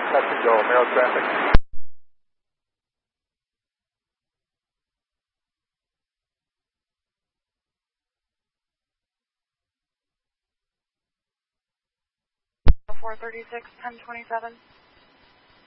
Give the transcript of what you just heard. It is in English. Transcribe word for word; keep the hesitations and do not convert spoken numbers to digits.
Touch and go, Merrill traffic. four thirty-six, ten twenty-seven.